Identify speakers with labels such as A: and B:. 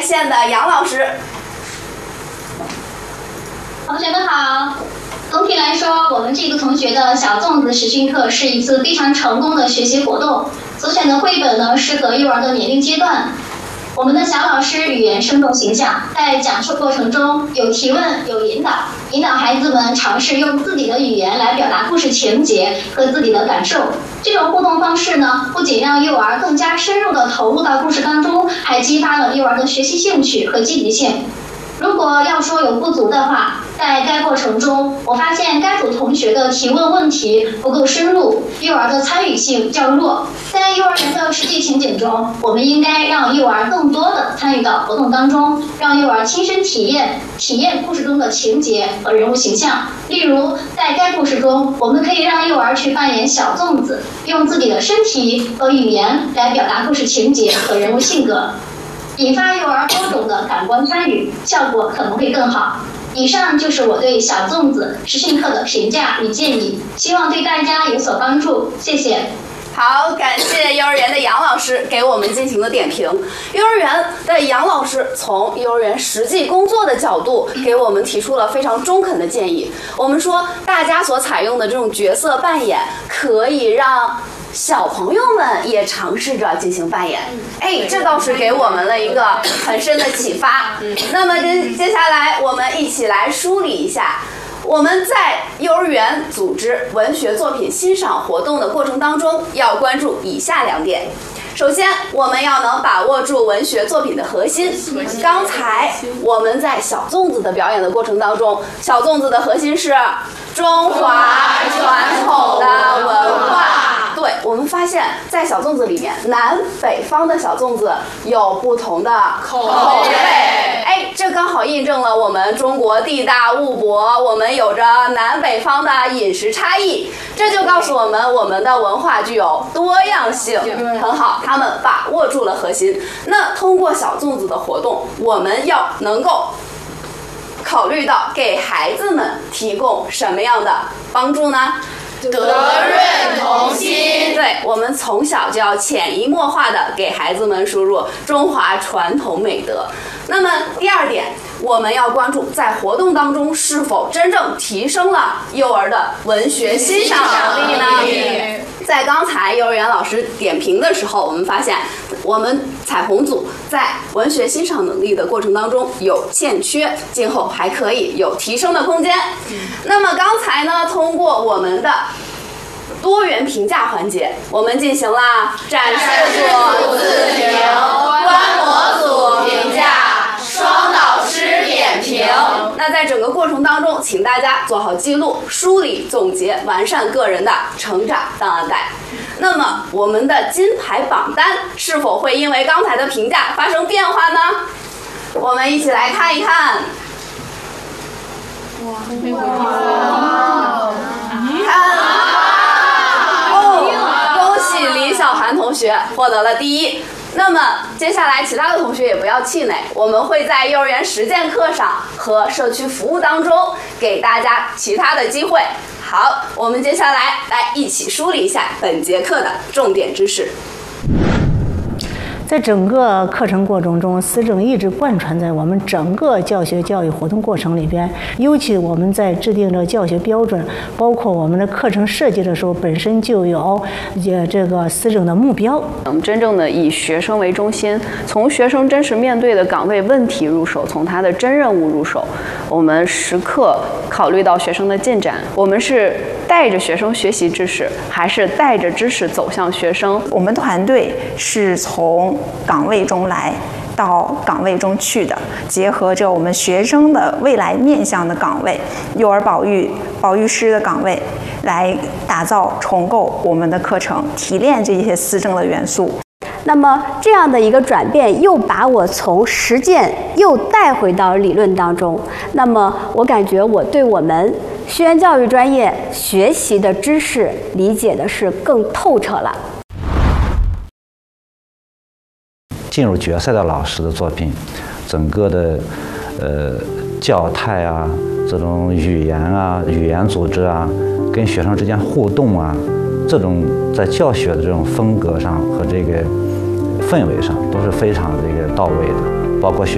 A: 线的杨老师。
B: 同学们好。总体来说，我们这个同学的小粽子实训课是一次非常成功的学习活动。所选的绘本呢，适合幼儿的年龄阶段。我们的小老师语言生动形象，在讲述过程中有提问、有引导，引导孩子们尝试用自己的语言来表达故事情节和自己的感受。这种互动方式呢，不仅让幼儿更加深入地投入到故事当中，还激发了幼儿的学习兴趣和积极性。如果要说有不足的话，在该过程中，我发现该组同学的提问问题不够深入，幼儿的参与性较弱。在幼儿园的实际情景中，我们应该让幼儿更多地参与到活动当中，让幼儿亲身体验故事中的情节和人物形象。例如，在该故事中，我们可以让幼儿去扮演小粽子，用自己的身体和语言来表达故事情节和人物性格，引发幼儿多种的感官参与，效果可能会更好。以上就是我对小粽子实训课的评价与建议，希望对大家有所帮助。谢谢。
A: 好，感谢幼儿园的杨老师给我们进行的点评。幼儿园的杨老师从幼儿园实际工作的角度给我们提出了非常中肯的建议。我们说，大家所采用的这种角色扮演，可以让小朋友们也尝试着进行扮演。这倒是给我们了一个很深的启发。那么接下来我们一起来梳理一下。我们在幼儿园组织文学作品欣赏活动的过程当中，要关注以下2点。首先，我们要能把握住文学作品的核心。刚才我们在小粽子的表演的过程当中，小粽子的核心是中华传统的文化。对，我们发现在小粽子里面，南北方的小粽子有不同的口味。这刚好印证了我们中国地大物博，我们有着南北方的饮食差异，这就告诉我们我们的文化具有多样性。很好，他们把握住了核心。那通过小粽子的活动，我们要能够考虑到给孩子们提供什么样的帮助呢？
C: 德润同心。
A: 对，我们从小就要潜移默化的给孩子们输入中华传统美德。那么第2点，我们要关注在活动当中是否真正提升了幼儿的文学欣赏能力呢？在刚才幼儿园老师点评的时候，我们发现我们彩虹组在文学欣赏能力的过程当中有欠缺，今后还可以有提升的空间。那么刚才呢，通过我们的多元评价环节，我们进行了展示组自评、观摩组评价、双导师点评。那在整个过程当中，请大家做好记录、梳理、总结，完善个人的成长档案袋。那么我们的金牌榜单是否会因为刚才的评价发生变化呢？我们一起来看一看。你看，恭喜李小涵同学获得了第1。那么接下来其他的同学也不要气馁，我们会在幼儿园实践课上和社区服务当中给大家其他的机会。好，我们接下来一起梳理一下本节课的重点知识。
D: 在整个课程过程中，思政一直贯穿在我们整个教学教育活动过程里边。尤其我们在制定着教学标准，包括我们的课程设计的时候，本身就有这个思政的目标。
E: 我们真正的以学生为中心，从学生真实面对的岗位问题入手，从他的真任务入手。我们时刻考虑到学生的进展，我们是带着学生学习知识，还是带着知识走向学生？
F: 我们团队是从岗位中来到岗位中去的，结合着我们学生的未来面向的岗位，幼儿保育师的岗位，来打造重构我们的课程，提炼这些思政的元素。
G: 那么这样的一个转变，又把我从实践又带回到理论当中。那么我感觉我对我们学前教育专业学习的知识理解的是更透彻了。
H: 进入决赛的老师的作品，整个的教态啊，这种语言组织啊，跟学生之间互动啊，这种在教学的这种风格上和这个氛围上都是非常这个到位的，包括学